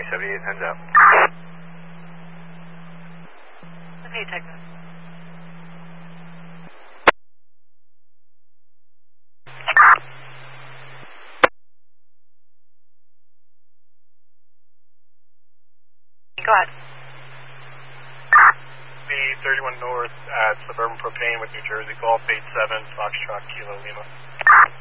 78, heads up. Okay, Texas. Go ahead. B31 North at Suburban Propane with New Jersey Golf 87 Foxtrot Kilo Lima.